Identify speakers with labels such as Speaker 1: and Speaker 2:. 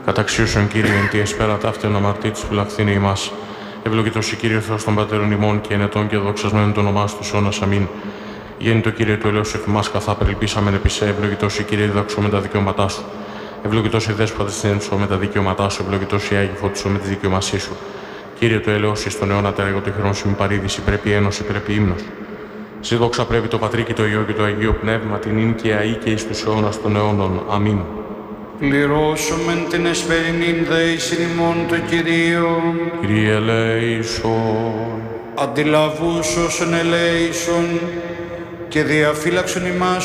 Speaker 1: Καταξίωσον Κύριε εν τη εσπέρα ταύτεν αμαρτήτης φυλαχθήνε ημάς. Ευλογητός η Κύριε Θεός των Πατέρων ημών και ενετών και δοξασμένων το όνομά του αιώνας αμήν. Γέννητο Κύριε του ελέους εφ' ημάς καθά περιλπίσαμεν επί σε. Ευλογητός η Κύριε διδαξώ με τα δικαιώματά σου. Ευλογητός η Δέσποτα συνέντησο με τα δικαιώματά σου. Ευλογητός η Άγιο φωτισό με τη δικαιωμασία σου. Κύριε του ελέους εις τον αιώνα τέργο το χειρόν σου μη παρήδηση, πρέπει ένωση, πρέπει ύμνος. Συ δόξα πρέπει το Πατρί και το Υιό και το Αγίο Πνεύμα, την ίν και αή και εις τους αιώνας των αιώνων. Αμήν.
Speaker 2: Πληρώσομεν την εσπερινήν δεήσιν ημών το Κυρίο.
Speaker 1: Κύριε ελέησον.
Speaker 2: Αντιλαβούς όσων ελέησον και διαφύλαξον ημάς